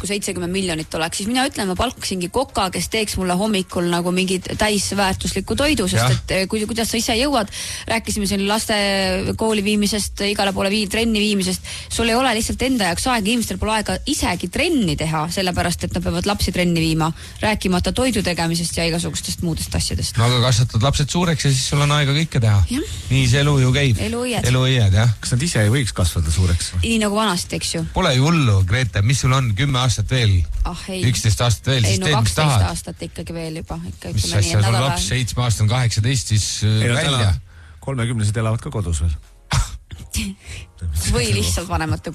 kui 70 miljonit oleks, siis mina ütlen, ma palkasingi koka, kes teeks mulle hommikul nagu mingid täisväärtuslikku toidu, sest et kuidas sa ise jõuad, rääkisime siin laste kooli viimisest, igale poole trenni viimisest, sul ei ole lihtsalt enda jaoks aega, inimestel pole aega isegi trenni teha, sellepärast, et nad peavad lapsi trenni viima, rääkimata toidu tegemisest ja igasugustest muudest asjadest. No aga kasvatad lapsed suureks ja siis sul on aega kõike teha. Nii see elu ju käib. Eluiied, jah. Kas nad ise ei võiks kasvada suureks? Nii nagu vanasti, eks ju. Pole ju hullu, Grete, mis sul on 10 aastat veel? 11 aastat veel, siis teed, mis tahad. 12 aastat ikkagi veel juba. Mis asja, sul laps 7 aastat on 18, siis välja. 30-sed elavad ka kodus veel. Või lihtsalt vanemate